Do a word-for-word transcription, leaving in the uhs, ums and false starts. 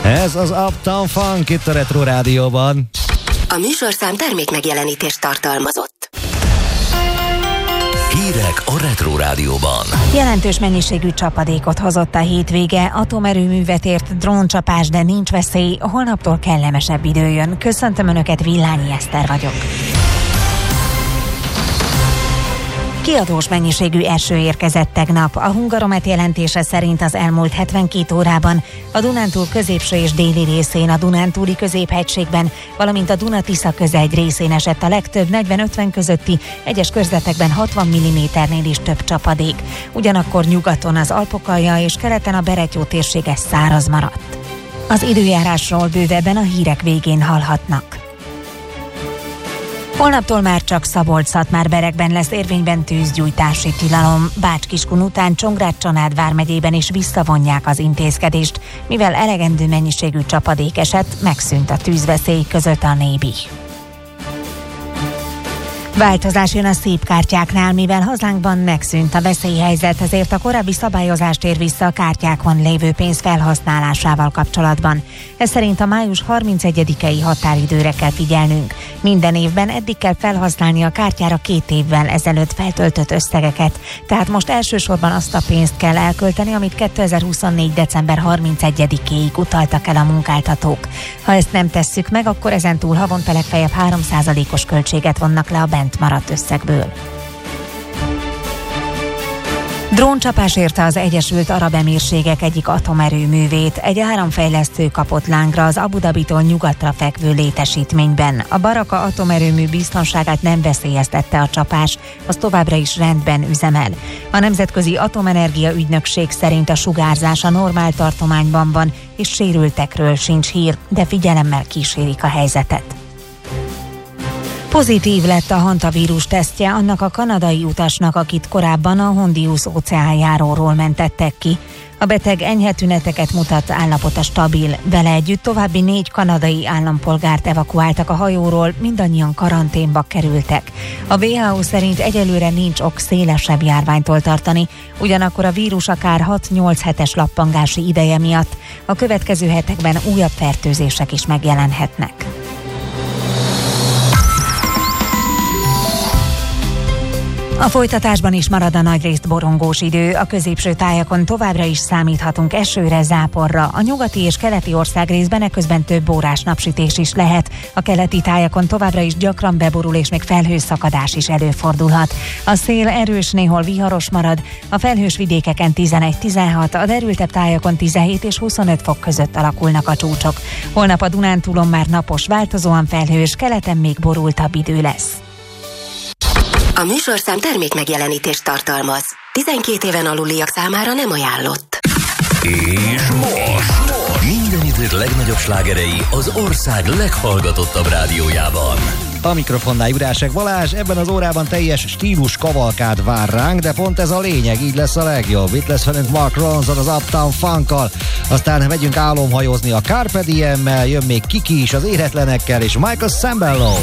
Ez az Uptown Funk itt a Retro Rádióban. A műsorszám termék megjelenítést tartalmazott. Hírek a Retro Rádióban. Jelentős mennyiségű csapadékot hozott a hétvége, atomerőművet ért dróncsapás, de nincs veszély, holnaptól kellemesebb idő jön. Köszöntöm Önöket, Villányi Eszter vagyok. Kiadós mennyiségű eső érkezett tegnap. A Hungaromet jelentése szerint az elmúlt hetvenkét órában a Dunántúl középső és déli részén, a Dunántúli középhegységben, valamint a Duna-Tisza köze egy részén esett a legtöbb, negyven-ötven közötti, egyes körzetekben hatvan milliméternél is több csapadék. Ugyanakkor nyugaton, az Alpokalja és keleten a Berettyó térsége száraz maradt. Az időjárásról bővebben a hírek végén hallhatnak. Holnaptól már csak Szabolcs-Szatmár-Berekben lesz érvényben tűzgyújtási tilalom. Bács-Kiskun után Csongrád-Csanád vármegyében is visszavonják az intézkedést, mivel elegendő mennyiségű csapadék esett, megszűnt a tűzveszély, között a Nébi. Változás jön a szép kártyáknál, mivel hazánkban megszűnt a veszélyhelyzet, ezért a korábbi szabályozást tér vissza a kártyákon lévő pénz felhasználásával kapcsolatban. Ez szerint a május harmincegyedikei határidőre kell figyelnünk. Minden évben eddig kell felhasználni a kártyára két évvel ezelőtt feltöltött összegeket, tehát most elsősorban azt a pénzt kell elkölteni, amit kétezer-huszonnégy. december harmincegyedikéig utaltak el a munkáltatók. Ha ezt nem tesszük meg, akkor ezentúl havonta legfeljebb három százalékos költséget vonnak le a bent maradt összegből. Dróncsapás érte az Egyesült Arab Emírségek egyik atomerőművét. Egy áramfejlesztő kapott lángra az Abu Dhabitól nyugatra fekvő létesítményben. A Baraka atomerőmű biztonságát nem veszélyeztette a csapás, az továbbra is rendben üzemel. A Nemzetközi Atomenergia Ügynökség szerint a sugárzás a normál tartományban van, és sérültekről sincs hír, de figyelemmel kísérik a helyzetet. Pozitív lett a hantavírus tesztje annak a kanadai utasnak, akit korábban a Hondius óceánjáróról mentettek ki. A beteg enyhe tüneteket mutat, állapota stabil. Vele együtt további négy kanadai állampolgárt evakuáltak a hajóról, mindannyian karanténba kerültek. A vé há o szerint egyelőre nincs ok szélesebb járványtól tartani, ugyanakkor a vírus akár hat-nyolc hetes lappangási ideje miatt a következő hetekben újabb fertőzések is megjelenhetnek. A folytatásban is marad a nagyrészt borongós idő, a középső tájakon továbbra is számíthatunk esőre, záporra, a nyugati és keleti országrészben eközben több órás napsütés is lehet, a keleti tájakon továbbra is gyakran beborul és még felhőszakadás is előfordulhat. A szél erős, néhol viharos marad, a felhős vidékeken tizenegy-tizenhat, a derültebb tájakon tizenhét és huszonöt fok között alakulnak a csúcsok. Holnap a Dunántúlon már napos, változóan felhős, keleten még borultabb idő lesz. A műsorszám termék megjelenítést tartalmaz. tizenkét éven aluliak számára nem ajánlott. És most minden idők legnagyobb slágerei az ország leghallgatottabb rádiójában. A mikrofonnál Jurásek Balázs, ebben az órában teljes stílus kavalkád vár ránk, de pont ez a lényeg, így lesz a legjobb. Itt lesz velünk Mark Ronson az Uptown Funkkal, aztán megyünk álomhajózni a Carpe Diemmel, jön még Kiki is az Éretlenekkel, és Michael Sambello.